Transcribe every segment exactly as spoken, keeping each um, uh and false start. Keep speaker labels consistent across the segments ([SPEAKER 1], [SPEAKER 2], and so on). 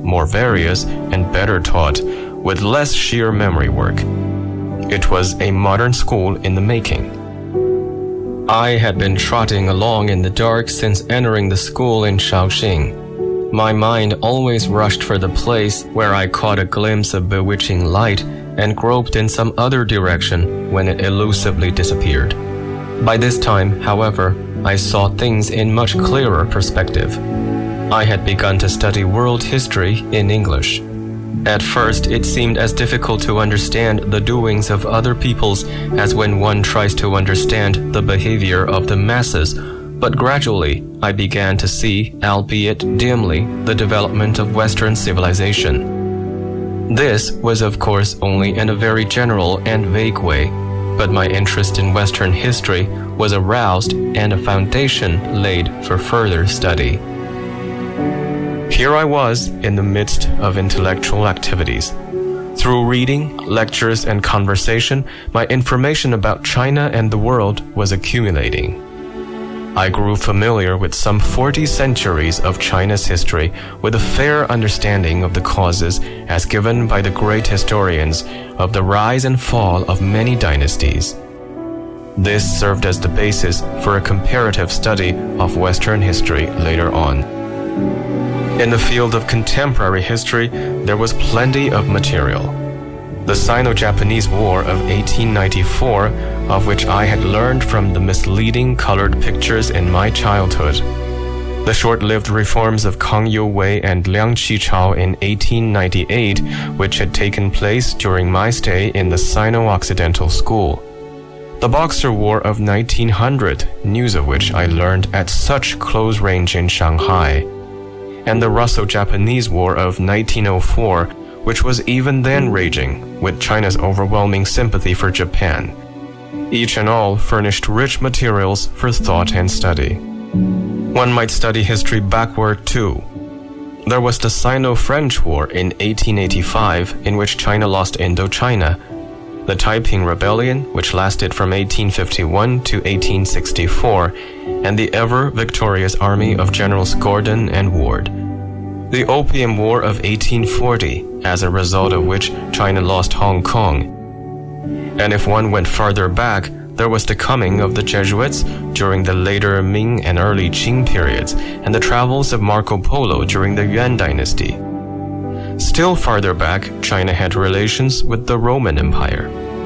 [SPEAKER 1] more various and better taught, with less sheer memory work. It was a modern school in the making. I had been trotting along in the dark since entering the school in Shaoxing. My mind always rushed for the place where I caught a glimpse of bewitching light and groped in some other direction when it elusively disappeared. By this time, however, I saw things in much clearer perspective. I had begun to study world history in English. At first, it seemed as difficult to understand the doings of other peoples as when one tries to understand the behavior of the masses, but gradually I began to see, albeit dimly, the development of Western civilization. This was, of course, only in a very general and vague way, but my interest in Western history was aroused and a foundation laid for further study. Here I was in the midst of intellectual activities. Through reading, lectures, and conversation, my information about China and the world was accumulating. I grew familiar with some forty centuries of China's history with a fair understanding of the causes as given by the great historians of the rise and fall of many dynasties. This served as the basis for a comparative study of Western history later on. In the field of contemporary history, there was plenty of material. The Sino-Japanese War of eighteen ninety-four, of which I had learned from the misleading colored pictures in my childhood. The short-lived reforms of Kang You-wei and Liang Qichao in eighteen ninety-eight, which had taken place during my stay in the Sino-Occidental School. The Boxer War of nineteen hundred, news of which I learned at such close range in Shanghai. And the Russo-Japanese War of nineteen oh four, which was even then raging, with China's overwhelming sympathy for Japan. Each and all furnished rich materials for thought and study. One might study history backward too. There was the Sino-French War in eighteen eighty-five, in which China lost Indochina, the Taiping Rebellion, which lasted from eighteen fifty-one to eighteen sixty-four, and the ever-victorious army of Generals Gordon and Ward. The Opium War of eighteen forty, as a result of which China lost Hong Kong. And if one went farther back, there was the coming of the Jesuits during the later Ming and early Qing periods, and the travels of Marco Polo during the Yuan dynasty. Still farther back, China had relations with the Roman Empire.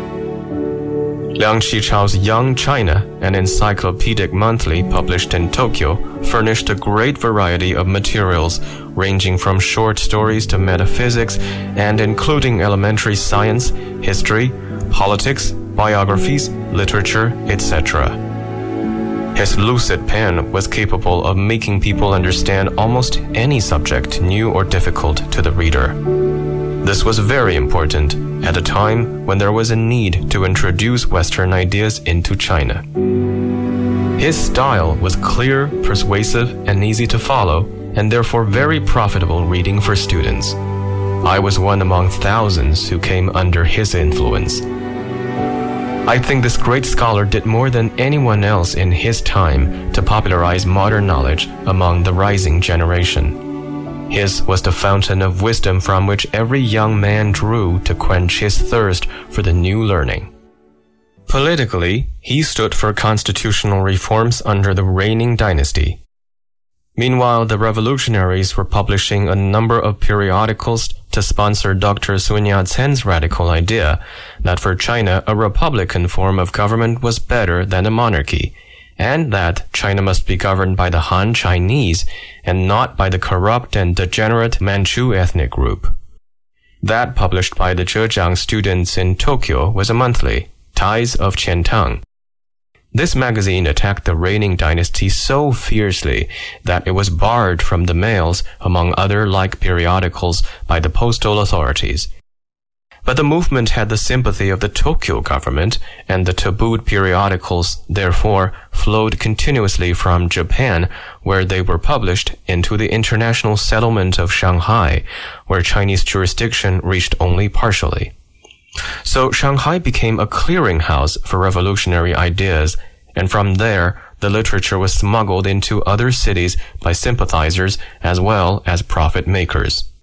[SPEAKER 1] Liang Qichao's Young China, an encyclopedic monthly published in Tokyo, furnished a great variety of materials ranging from short stories to metaphysics and including elementary science, history, politics, biographies, literature, et cetera. His lucid pen was capable of making people understand almost any subject new or difficult to the reader. This was very important at a time when there was a need to introduce Western ideas into China. His style was clear, persuasive, and easy to follow, and therefore very profitable reading for students. I was one among thousands who came under his influence. I think this great scholar did more than anyone else in his time to popularize modern knowledge among the rising generation. His was the fountain of wisdom from which every young man drew to quench his thirst for the new learning. Politically, he stood for constitutional reforms under the reigning dynasty. Meanwhile, the revolutionaries were publishing a number of periodicals to sponsor Doctor Sun Yat-sen's radical idea that for China a republican form of government was better than a monarchy, and that China must be governed by the Han Chinese and not by the corrupt and degenerate Manchu ethnic group. That published by the Zhejiang students in Tokyo was a monthly, Ties of Qiantang. This magazine attacked the reigning dynasty so fiercely that it was barred from the mails, among other like periodicals, by the postal authorities. But the movement had the sympathy of the Tokyo government, and the tabooed periodicals, therefore, flowed continuously from Japan, where they were published, into the international settlement of Shanghai, where Chinese jurisdiction reached only partially. So Shanghai became a clearinghouse for revolutionary ideas, and from there, the literature was smuggled into other cities by sympathizers as well as profit makers.